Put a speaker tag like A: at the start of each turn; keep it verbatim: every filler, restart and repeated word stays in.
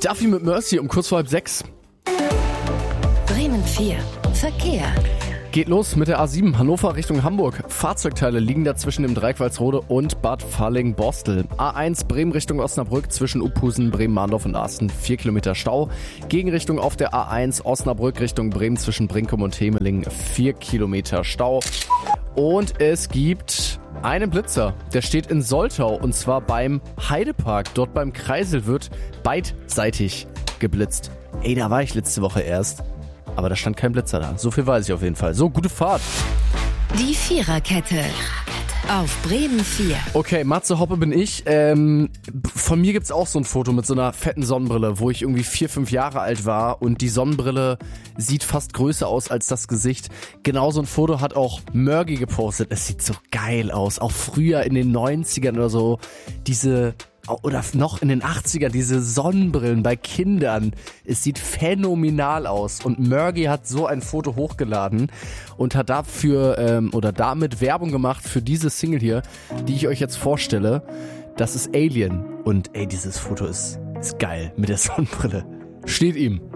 A: Duffy mit Mercy um kurz vor halb sechs.
B: Bremen vier. Verkehr.
A: Geht los mit der A sieben Hannover Richtung Hamburg. Fahrzeugteile liegen da zwischen dem Dreiqualsrode und Bad Falling-Borstel. A eins Bremen Richtung Osnabrück zwischen Uphusen, Bremen-Mahndorf und Asten. vier Kilometer Stau. Gegenrichtung auf der A eins Osnabrück Richtung Bremen zwischen Brinkum und Hemeling. vier Kilometer Stau. Und es gibt einen Blitzer. Der steht in Soltau und zwar beim Heidepark. Dort beim Kreisel wird beidseitig geblitzt. Ey, da war ich letzte Woche erst. Aber da stand kein Blitzer da. So viel weiß ich auf jeden Fall. So, gute Fahrt.
B: Die Viererkette. Auf Bremen vier.
A: Okay, Matze Hoppe bin ich. Ähm, von mir gibt's auch so ein Foto mit so einer fetten Sonnenbrille, wo ich irgendwie vier, fünf Jahre alt war und die Sonnenbrille sieht fast größer aus als das Gesicht. Genau so ein Foto hat auch Mörgi gepostet. Es sieht so geil aus. Auch früher in den neunzigern oder so. Diese... Oder noch in den achtzigern, diese Sonnenbrillen bei Kindern. Es sieht phänomenal aus. Und Mörgi hat so ein Foto hochgeladen und hat dafür ähm, oder damit Werbung gemacht für diese Single hier, die ich euch jetzt vorstelle. Das ist Alien. Und ey, dieses Foto ist, ist geil mit der Sonnenbrille. Steht ihm.